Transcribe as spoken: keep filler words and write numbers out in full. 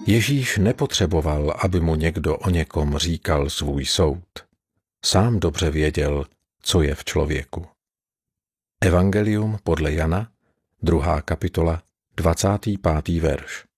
Ježíš nepotřeboval, aby mu někdo o někom říkal svůj soud. Sám dobře věděl, co je v člověku. Evangelium podle Jana, druhá kapitola, dvacátý pátý verš.